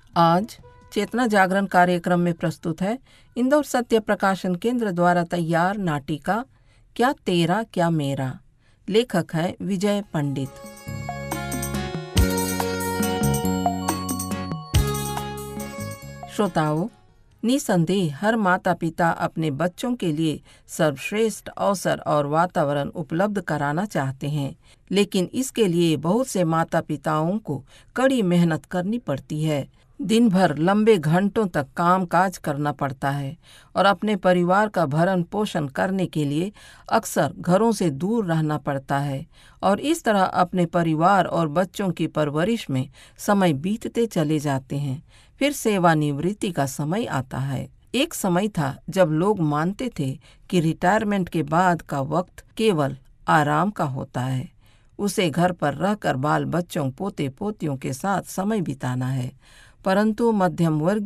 आज चेतना जागरण कार्यक्रम में प्रस्तुत है इंदौर सत्य प्रकाशन केंद्र द्वारा तैयार नाटिका क्या तेरा क्या मेरा। लेखक है विजय पंडित। श्रोताओं, निसंदेह हर माता पिता अपने बच्चों के लिए सर्वश्रेष्ठ अवसर और वातावरण उपलब्ध कराना चाहते हैं, लेकिन इसके लिए बहुत से माता पिताओं को कड़ी मेहनत करनी पड़ती है। दिन भर लंबे घंटों तक काम काज करना पड़ता है और अपने परिवार का भरण पोषण करने के लिए अक्सर घरों से दूर रहना पड़ता है और इस तरह अपने परिवार और बच्चों की परवरिश में समय बीतते चले जाते हैं। फिर सेवानिवृत्ति का समय आता है। एक समय था जब लोग मानते थे कि रिटायरमेंट के बाद का वक्त केवल आराम का होता है, उसे घर पर रहकर बाल बच्चों पोते पोतियों के साथ समय बिताना है। परंतु मध्यम वर्गीय